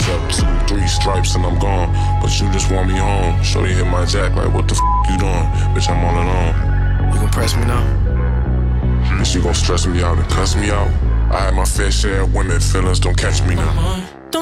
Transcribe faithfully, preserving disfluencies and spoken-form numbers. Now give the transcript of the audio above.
up, two, three stripes and I'm gone. But you just want me home. Shorty hit my jack like, what the f*** you doing? Bitch, I'm all alone. You gon' press me now? Bitch, you gon' stress me out and cuss me out. I had my fair share of women, feelings don't catch me now.